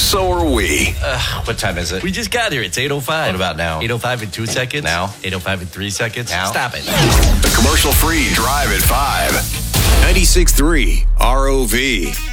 so are we. What time is it? We just got here. It's 8:05. What about now? 8:05 in 2 seconds. Now? 8:05 in 3 seconds. Now? Stop it. The commercial-free Drive at 5. 96.3 ROV.